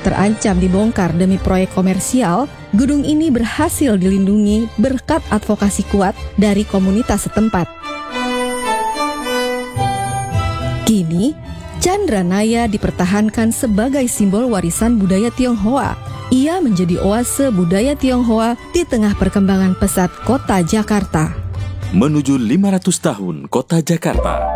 terancam dibongkar demi proyek komersial, gedung ini berhasil dilindungi berkat advokasi kuat dari komunitas setempat. Kini, Chandranaya dipertahankan sebagai simbol warisan budaya Tionghoa. Ia menjadi oase budaya Tionghoa di tengah perkembangan pesat kota Jakarta. Menuju 500 tahun kota Jakarta.